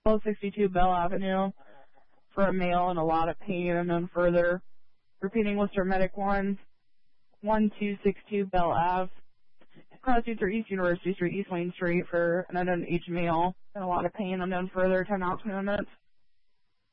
1262 Bell Avenue for a male in a lot of pain, unknown further. Repeating Worcester Medic 1, 1262 Bell Ave. Cross Street East University Street, East Wayne Street for an unknown age male in a lot of pain, unknown further, 10 ounce minutes.